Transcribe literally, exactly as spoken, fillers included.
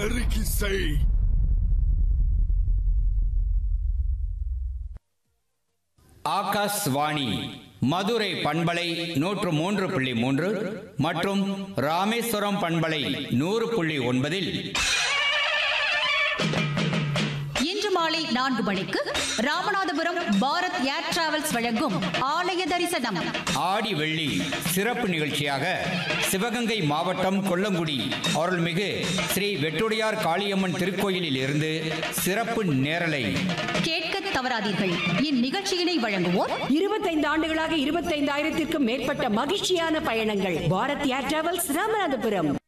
நறுக்கி செய். ஆகாஷ்வாணி மதுரை பண்பலை நூற்று மூன்று புள்ளி மூன்று மற்றும் ராமேஸ்வரம் பண்பலை நூறு புள்ளி ஒன்பதில் இன்று மாலை நான்கு மணிக்கு ராமநாதபுரம் பாரத் ஏர் டிராவல்ஸ் வழங்கும் ஆலய தரிசனம். ஆடி வெள்ளி சிறப்பு நிகழ்ச்சியாக சிவகங்கை மாவட்டம் கொல்லங்குடி அருள்மிகு ஸ்ரீ வெட்டுடையார் காளியம்மன் திருக்கோயிலில் இருந்து சிறப்பு நேரலை கேட்க தவறாதீர்கள். இந்நிகழ்ச்சியினை வழங்குவோர் இருபத்தைந்து ஆண்டுகளாக இருபத்தைந்தாயிரத்திற்கும் மேற்பட்ட மகிழ்ச்சியான பயணங்கள். பாரத் ஏர் டிராவல்ஸ் ராமநாதபுரம்.